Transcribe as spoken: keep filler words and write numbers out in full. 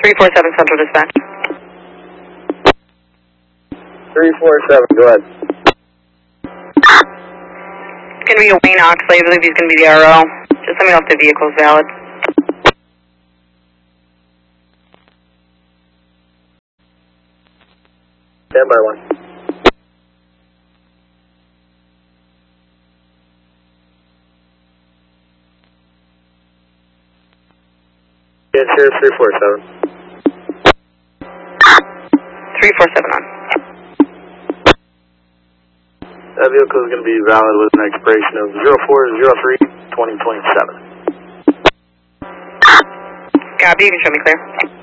three four seven Central Dispatch. three four seven, go ahead. It's going to be a Wayne Oxley. I believe he's going to be the R O. Just let me know if the vehicle's valid. Stand by one. Yeah, Sheriff three four seven. three four seven on. That vehicle is going to be valid with an expiration of zero four zero three twenty twenty-seven. Copy, you can show me clear.